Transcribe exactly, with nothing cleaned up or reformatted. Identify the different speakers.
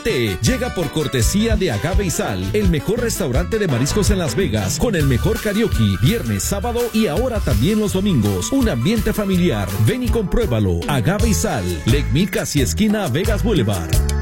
Speaker 1: Te llega por cortesía de Agave y Sal, el mejor restaurante de mariscos en Las Vegas, con el mejor karaoke, viernes, sábado y ahora también los domingos. Un ambiente familiar. Ven y compruébalo. Agave y Sal, Lake Mead, casi esquina Vegas Boulevard.